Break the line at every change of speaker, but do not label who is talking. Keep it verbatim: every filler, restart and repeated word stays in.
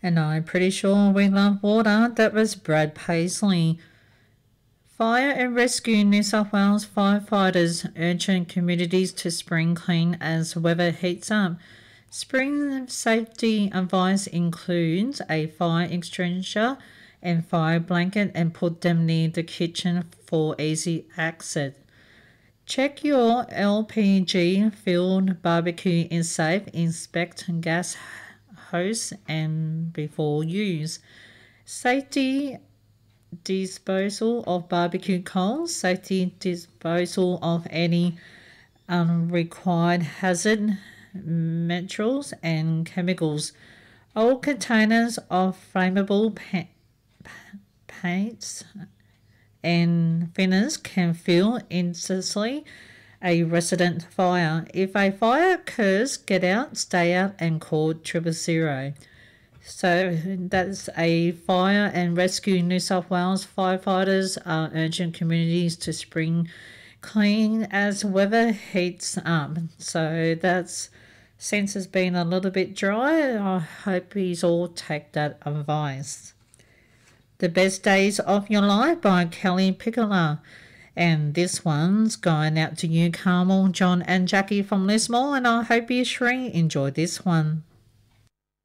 And I'm pretty sure we love water. That was Brad Paisley. Fire and Rescue New South Wales firefighters urging communities to spring clean as weather heats up. Spring safety advice includes a fire extinguisher and fire blanket and put them near the kitchen for easy access. Check your L P G filled barbecue is safe. Inspect gas hose and before use. Safety disposal of barbecue coals. Safety disposal of any unrequired hazard materials and chemicals. All containers of flammable pa- pa- paints and thinners can fuel instantly a resident fire. If a fire occurs, get out, stay out, and call triple zero. So that's a Fire and Rescue New South Wales firefighters are urging communities to spring clean as weather heats up. So that's since it's been a little bit dry. I hope he's all take that advice. The Best Days of Your Life by Kelly Pickler. And this one's going out to you, Carmel, John and Jackie from Lismore, and I hope you three enjoy this one.